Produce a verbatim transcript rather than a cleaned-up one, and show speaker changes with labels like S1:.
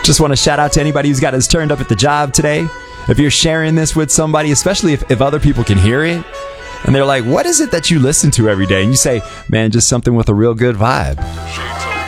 S1: Just want to shout out to anybody who's got us turned up at the job today. If you're sharing this with somebody, especially if, if other people can hear it, and they're like, what is it that you listen to every day? And you say, man, just something with a real good vibe.